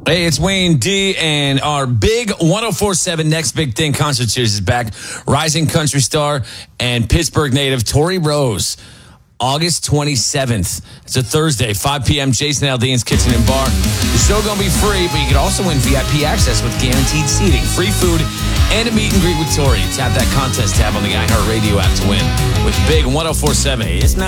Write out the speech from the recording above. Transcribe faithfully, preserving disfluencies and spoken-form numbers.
Hey, it's Wayne D, and our big one oh four point seven Next Big Thing concert series is back. Rising country star and Pittsburgh native Tori Rose. August twenty-seventh. It's a Thursday, five p.m. Jason Aldean's Kitchen and Bar. The show going to be free, but you can also win V I P access with guaranteed seating, free food, and a meet and greet with Tori. Tap that contest tab on the iHeartRadio app to win with big one oh four point seven. It's not